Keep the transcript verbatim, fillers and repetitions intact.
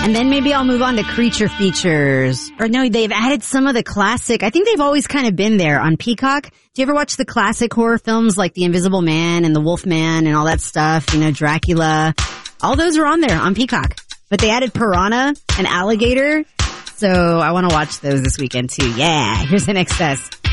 And then maybe I'll move on to creature features. Or no, they've added some of the classic. I think they've always kind of been there on Peacock. Do you ever watch the classic horror films like The Invisible Man and The Wolf Man and all that stuff? You know, Dracula. All those are on there on Peacock. But they added Piranha and Alligator. So I want to watch those this weekend too. Yeah, here's N X S.